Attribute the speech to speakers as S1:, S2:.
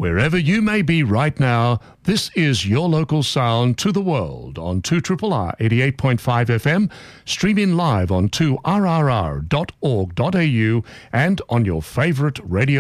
S1: Wherever you may be right now, this is your local sound to the world on 2RRR 88.5 FM, streaming live on 2rrr.org.au and on your favorite radio